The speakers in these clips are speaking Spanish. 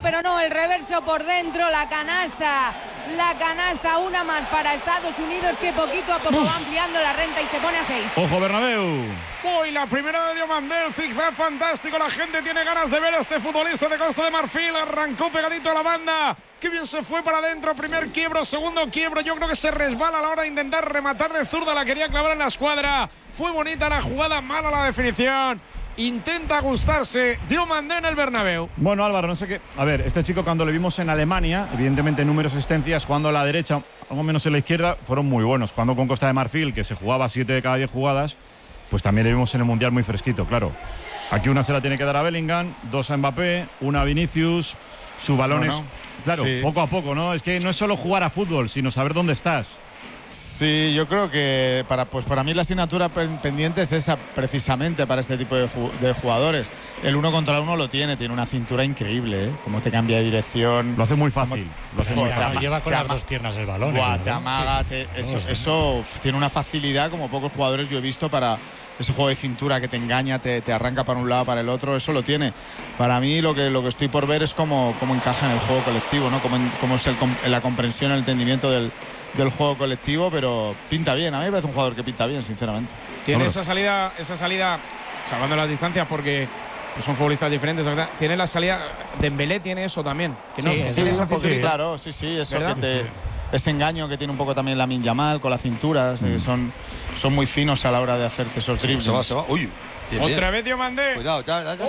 pero no, el reverso por dentro, la canasta, una más para Estados Unidos, que poquito a poco va ampliando la renta y se pone a 6. ¡Ojo, Bernabéu! Uy, la primera de Diomandé, el zigzag fantástico, la gente tiene ganas de ver a este futbolista de Costa de Marfil, arrancó pegadito a la banda, qué bien se fue para adentro, primer quiebro, segundo quiebro, yo creo que se resbala a la hora de intentar rematar de zurda, la quería clavar en la escuadra, fue bonita la jugada, mala la definición. Intenta gustarse Diomandé en el Bernabéu. Bueno, Álvaro, no sé qué. A ver, este chico cuando lo vimos en Alemania, evidentemente números asistencias, jugando a la derecha, algo menos en la izquierda, fueron muy buenos. Jugando con Costa de Marfil, que se jugaba 7 de cada 10 jugadas, pues también le vimos en el Mundial muy fresquito, claro. Aquí una se la tiene que dar a Bellingham, 2 a Mbappé, 1 a Vinicius, su balón es… Claro, sí. Poco a poco, ¿no? Es que no es solo jugar a fútbol, sino saber dónde estás. Sí, yo creo que para mí la asignatura pendiente es esa, precisamente para este tipo de jugadores. El 1 contra 1 lo tiene una cintura increíble, ¿eh? Cómo te cambia de dirección. Lo hace muy fácil. Lleva con las dos piernas el balón. Te amaga, eso tiene una facilidad como pocos jugadores yo he visto para ese juego de cintura que te engaña, te arranca para un lado, para el otro, eso lo tiene. Para mí lo que estoy por ver es cómo encaja en el juego colectivo, ¿no? Cómo es la comprensión, el entendimiento del juego colectivo, pero pinta bien. A mí me parece un jugador que pinta bien, sinceramente. Tiene esa salida, salvando las distancias porque pues son futbolistas diferentes, ¿verdad? Tiene la salida, Dembélé tiene eso también. Que no, claro, sí, eso ¿verdad? Ese engaño que tiene un poco también Lamine Yamal con las cinturas, son muy finos a la hora de hacerte esos dribles. Se va. Uy. Otra vez Diomandé. Cuidado,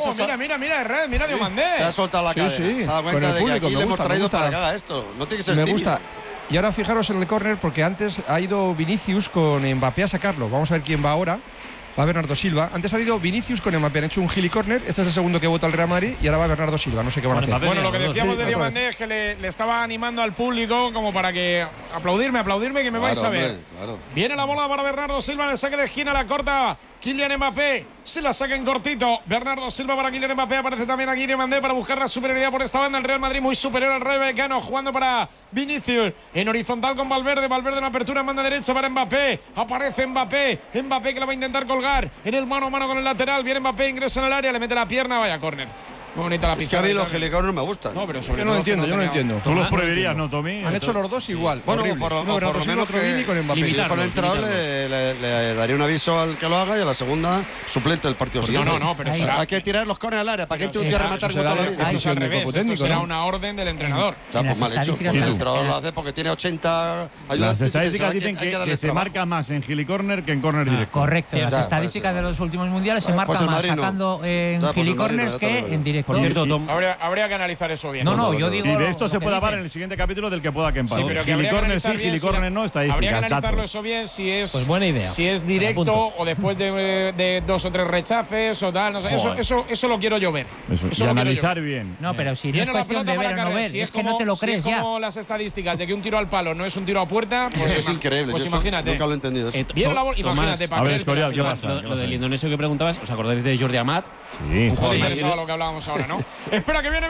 mira Diomandé. Se ha soltado la cadera. Se ha dado cuenta de que aquí le hemos traído para que haga esto. No tiene que ser tímido. Gusta. Y ahora fijaros en el córner, porque antes ha ido Vinicius con Mbappé a sacarlo. Vamos a ver quién va ahora. Va Bernardo Silva. Antes ha ido Vinicius con Mbappé. Han hecho un gili córner. Este es el segundo que vota el Real Madrid. Y ahora va Bernardo Silva. No sé qué van a hacer. Bueno, lo que decíamos de Diomandé es que le estaba animando al público como para que aplaudirme, que me vais a ver. Claro. Viene la bola para Bernardo Silva en el saque de esquina, la corta Kylian Mbappé, se la saca en cortito. Bernardo Silva para Kylian Mbappé. Aparece también aquí Diomandé para buscar la superioridad por esta banda. El Real Madrid muy superior al Rayo Vallecano, jugando para Vinicius en horizontal con Valverde en apertura en banda derecha para Mbappé. Aparece Mbappé que la va a intentar colgar en el mano a mano con el lateral. Viene Mbappé, ingresa en el área, le mete la pierna, vaya córner. Muy bonita la pista. Es que a mí los gelicorners no me gustan. No, pero sobre yo no entiendo, yo no entiendo. Tú los prohibirías, ¿no, Tommy? Han hecho los dos igual. Bueno, por lo menos que con Mbappé. si fuera entrenador le daría un aviso al que lo haga y a la segunda suplente el partido siguiente. No, pero hay que tirar los corners al área para que entre un día a rematar con toda la vida. Esto al revés, esto será una orden del entrenador. Ya, pues mal hecho. El entrenador lo hace porque tiene 80 ayudantes. Las estadísticas dicen que se marca más en gilicórner que en córner directo. Correcto, las estadísticas de los últimos mundiales se marcan más sacando en gilicórners que en directo. Por cierto, Tom, habría que analizar eso bien. No, yo digo. Y de esto se puede hablar en el siguiente capítulo del que pueda que empate. Sí, pero gilicórner sí, gilicórner no, estadísticas. Habría que analizarlo eso bien si es. Pues buena idea. Si es directo o después de 2 o 3 rechaces o tal. No sé, eso lo quiero yo ver. Eso y analizar bien. No, pero si no es cuestión de ver o no ver, es que no te lo crees ya. Como las estadísticas de que un tiro al palo no es un tiro a puerta, pues eso es increíble. Pues imagínate. Nunca lo he entendido. Viene la bola, imagínate. A ver, Escorial, ¿qué pasa? Lo del indonesio que preguntabas, ¿os acordáis de Jordi Amat? Sí, me interesaba lo que hablábamos ahora, ¿no? Espera que viene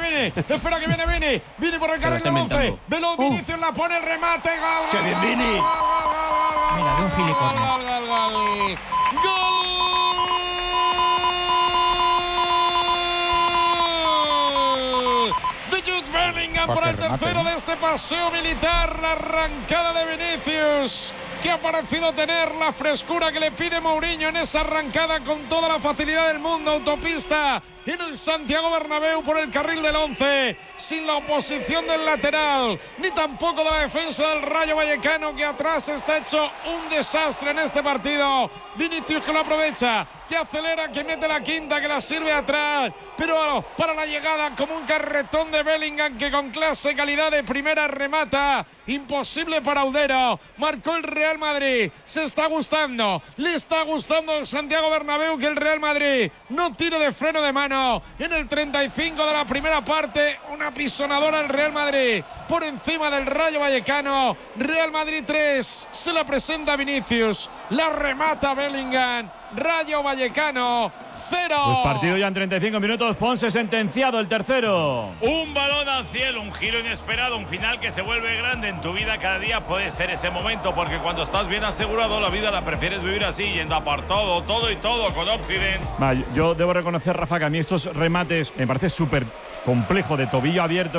Vini por el carril del 11, Velo Vinicius la pone, el remate, gol. ¡Qué bien Vini! Mira, de un gilicórner. ¡Gol! De Jude Bellingham por el tercero de este paseo militar, la arrancada de Vinicius, que ha parecido tener la frescura que le pide Mourinho en esa arrancada con toda la facilidad del mundo, autopista en el Santiago Bernabéu por el carril del 11, sin la oposición del lateral, ni tampoco de la defensa del Rayo Vallecano, que atrás está hecho un desastre en este partido. Vinicius que lo aprovecha, que acelera, que mete la quinta, que la sirve atrás, pero para la llegada como un carretón de Bellingham, que con clase y calidad de primera remata. Imposible para Audero, marcó el Real Madrid, se está gustando, le está gustando el Santiago Bernabéu que el Real Madrid no tire de freno de mano. En el 35 de la primera parte, una pisonadora al Real Madrid por encima del Rayo Vallecano. Real Madrid 3, se la presenta Vinicius, la remata Bellingham. Rayo Vallecano 0. Pues partido ya en 35 minutos. Ponce sentenciado el tercero. Un balón al cielo, un giro inesperado, un final que se vuelve grande en tu vida. Cada día puede ser ese momento, porque cuando estás bien asegurado, la vida la prefieres vivir así, yendo a por todo con Occident. Yo debo reconocer, Rafa, que a mí estos remates me parece súper complejo, de tobillo abierto.